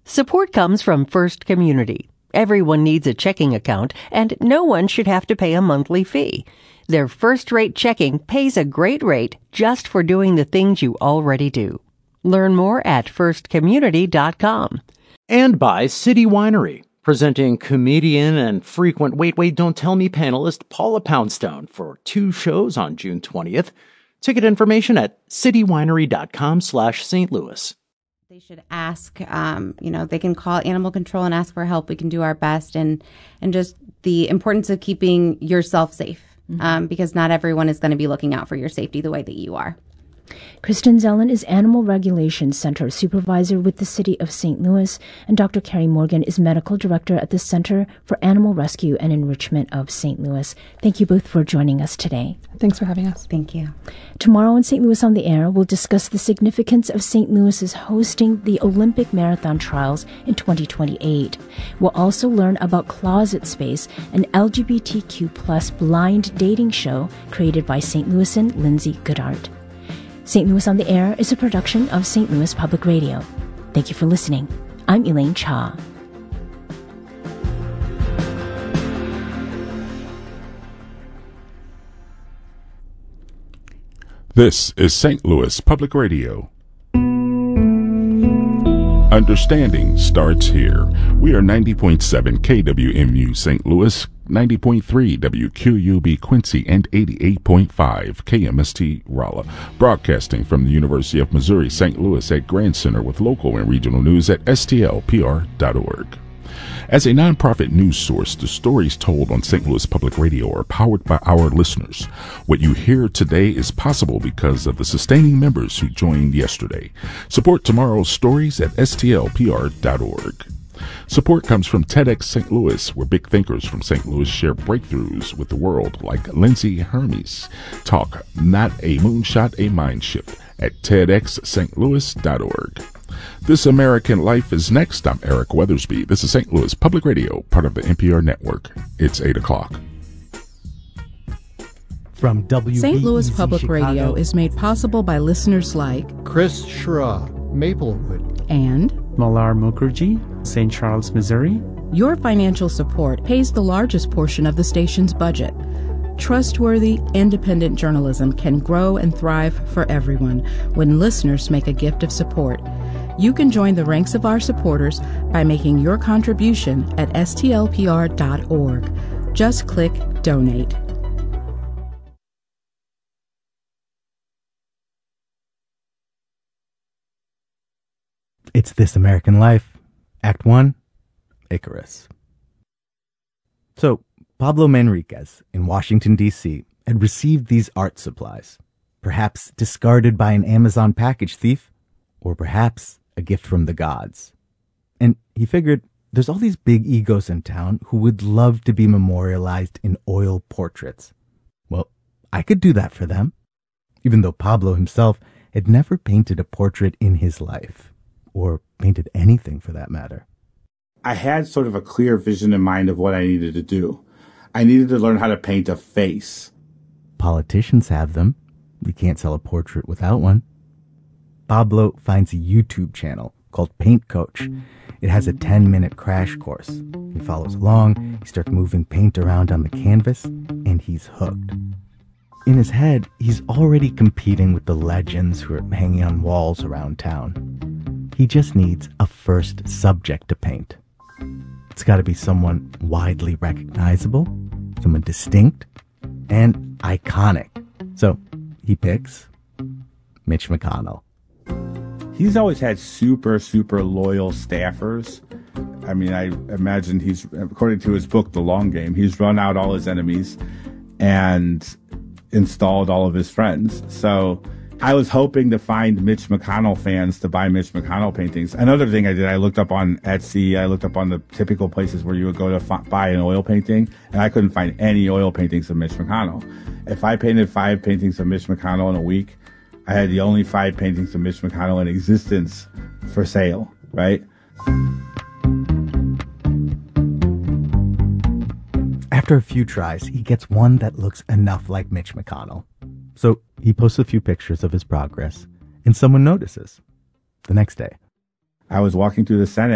Support comes from First Community. Everyone needs a checking account, and no one should have to pay a monthly fee. Their first-rate checking pays a great rate just for doing the things you already do. Learn more at firstcommunity.com. And by City Winery, presenting comedian and frequent Wait, Don't Tell Me panelist Paula Poundstone for 2 shows on June 20th. Ticket information at citywinery.com/St. Louis. They should ask, they can call animal control and ask for help. We can do our best, and just the importance of keeping yourself safe, because not everyone is going to be looking out for your safety the way that you are. Kristen Zellen is Animal Regulation Center Supervisor with the City of St. Louis, and Dr. Carrie Morgan is Medical Director at the Center for Animal Rescue and Enrichment of St. Louis. Thank you both for joining us today. Thanks for having us. Thank you. Tomorrow on St. Louis on the Air, we'll discuss the significance of St. Louis's hosting the Olympic Marathon Trials in 2028. We'll also learn about Closet Space, an LGBTQ+ blind dating show created by St. Louisan Lindsay Goodart. St. Louis on the Air is a production of St. Louis Public Radio. Thank you for listening. I'm Elaine Cha. This is St. Louis Public Radio. Understanding starts here. We are 90.7 KWMU St. Louis, 90.3 WQUB Quincy, and 88.5 KMST Rolla, broadcasting from the University of Missouri St. Louis at Grand Center with local and regional news at stlpr.org. As a nonprofit news source, the stories told on St. Louis Public Radio are powered by our listeners. What you hear today is possible because of the sustaining members who joined yesterday. Support tomorrow's stories at stlpr.org. Support comes from TEDx St. Louis, where big thinkers from St. Louis share breakthroughs with the world, like Lindsay Hermes. Talk, not a moonshot, a mind shift at tedxstlouis.org. This American Life is next. I'm Eric Weathersby. This is St. Louis Public Radio, part of the NPR network. It's 8 o'clock. From St. Louis Public Chicago. Radio is made possible by listeners like Chris Schra, Maplewood, and Malar Mukherjee, St. Charles, Missouri. Your financial support pays the largest portion of the station's budget. Trustworthy, independent journalism can grow and thrive for everyone when listeners make a gift of support. You can join the ranks of our supporters by making your contribution at stlpr.org. Just click Donate. It's This American Life, Act 1, Icarus. So, Pablo Manriquez in Washington, D.C. had received these art supplies, perhaps discarded by an Amazon package thief, or perhaps a gift from the gods. And he figured there's all these big egos in town who would love to be memorialized in oil portraits. Well, I could do that for them, even though Pablo himself had never painted a portrait in his life, or painted anything for that matter. I had sort of a clear vision in mind of what I needed to do. I needed to learn how to paint a face. Politicians have them. You can't sell a portrait without one. Pablo finds a YouTube channel called Paint Coach. It has a 10-minute crash course. He follows along, he starts moving paint around on the canvas, and he's hooked. In his head, he's already competing with the legends who are hanging on walls around town. He just needs a first subject to paint. It's got to be someone widely recognizable, someone distinct, and iconic. So he picks Mitch McConnell. He's always had super, super loyal staffers. I mean, I imagine he's, according to his book, The Long Game, he's run out all his enemies and installed all of his friends. So I was hoping to find Mitch McConnell fans to buy Mitch McConnell paintings. Another thing I did, I looked up on Etsy, I looked up on the typical places where you would go to buy an oil painting, and I couldn't find any oil paintings of Mitch McConnell. If I painted 5 paintings of Mitch McConnell in a week, I had the only 5 paintings of Mitch McConnell in existence for sale, right? After a few tries, he gets one that looks enough like Mitch McConnell. So he posts a few pictures of his progress, and someone notices. The next day, I was walking through the Senate